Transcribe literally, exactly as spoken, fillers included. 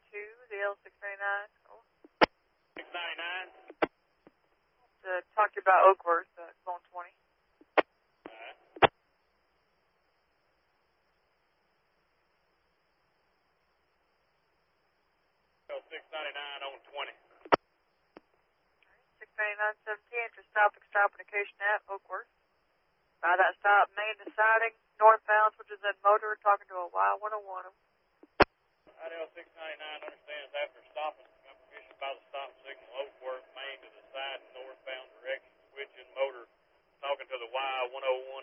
to the L six ninety-nine. Oh. six ninety-nine. To talk to you about Oakworth, uh, phone twenty. Alright. L six ninety-nine on twenty. six ninety-nine seventeen, to stop stop indication at Oakworth. By that stop, main deciding, northbound, which is in motor, talking to a Y one oh one. Alright, L six ninety-nine understands after stopping, got permission by the stop signal, Oakworth, main to the side, northbound direction, switching motor, talking to the Y one oh one.